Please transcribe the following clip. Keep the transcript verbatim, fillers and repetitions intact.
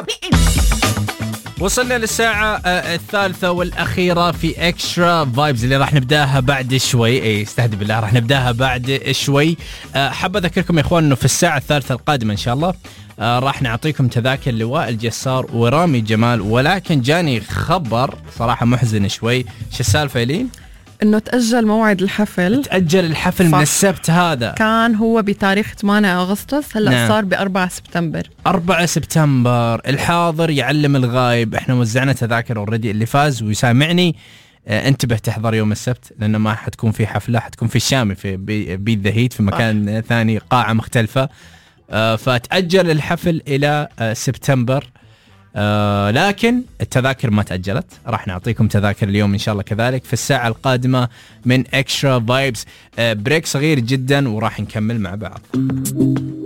النار. وصلنا للساعة الثالثة والأخيرة في إكسترا فايبز اللي راح نبداها بعد شوي. أي استهدي بالله، راح نبداها بعد شوي. حاب أذكركم يا إخوان إنه في الساعة الثالثة القادمة إن شاء الله راح نعطيكم تذاكر لوائل الجسار ورامي جمال. ولكن جاني خبر صراحة محزن شوي. شو السالفة لين؟ إنه تأجل موعد الحفل. تأجل الحفل من السبت هذا، كان هو بتاريخ ثمانية أغسطس، هلأ نعم. صار بأربعة سبتمبر. أربعة سبتمبر. الحاضر يعلم الغايب. إحنا وزعنا تذاكر أوريدي. اللي فاز ويسامعني اه انتبه تحضر يوم السبت، لأنه ما حتكون في حفلة، حتكون في الشامي في بيت ذا هيت في مكان آه. ثاني، قاعة مختلفة. اه فتأجل الحفل إلى اه سبتمبر. آه لكن التذاكر ما تأجلت، راح نعطيكم تذاكر اليوم إن شاء الله كذلك في الساعة القادمة من إكسترا فايبز. آه بريك صغير جدا وراح نكمل مع بعض.